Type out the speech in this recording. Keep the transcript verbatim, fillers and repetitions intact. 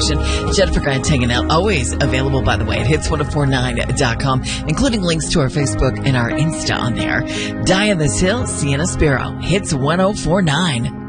information. Jennifer Grant hanging out, always available, by the way, at hits ten forty-nine dot com, including links to our Facebook and our Insta on there. Diane This Hill, Sienna Sparrow, Hits ten forty-nine.